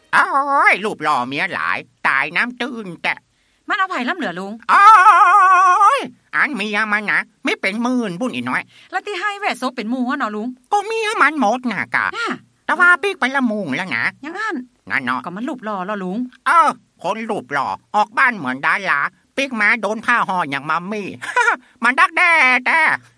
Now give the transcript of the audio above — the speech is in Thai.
อ้อยรูปหล่อเมียหลายตายน้ำตื้นแต่มันเอาไผ่ล้ำเหลือลุงอ้อยอันเมียมันนะไม่เป็นหมื่นบุญอีน้อยแล้วที่ให้แหวะซบเป็นหมู่เนาะลุงก็เมียมันหมดน่ะกะแต่ว่าปิ๊กไปละมุงแล้วนะยังอันงั้นเนาะก็มันรูปหล่อแล้วลุงคนรูปหล่อออกบ้านเหมือนดาราปิ๊กมาโดนผ้าห่ออย่างมัมมี่ มันดักแด้